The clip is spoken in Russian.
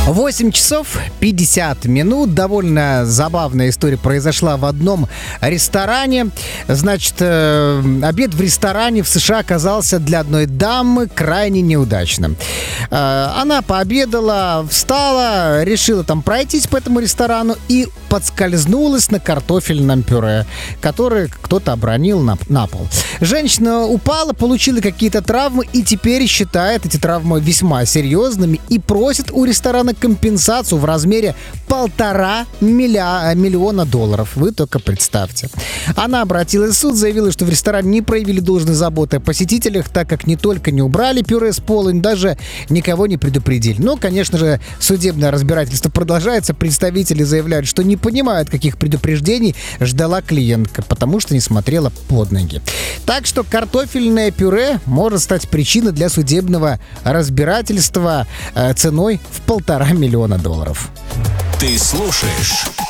8 часов 50 минут. Довольно забавная история произошла в одном ресторане. Значит, обед в ресторане в США оказался для одной дамы крайне неудачным. Она пообедала, встала, решила там пройтись по этому ресторану и подскользнулась на картофельном пюре, которое кто-то обронил на пол. Женщина упала, получила какие-то травмы и теперь считает эти травмы весьма серьезными и просит у ресторана компенсацию в размере $1,5 миллиона. Вы только представьте. Она обратилась в суд, заявила, что в ресторане не проявили должной заботы о посетителях, так как не только не убрали пюре с пола, но даже никого не предупредили. Но, конечно же, судебное разбирательство продолжается. Представители заявляют, что не понимают, каких предупреждений ждала клиентка, потому что не смотрела под ноги. Так что картофельное пюре может стать причиной для судебного разбирательства ценой в $1,5 миллиона. Ты слушаешь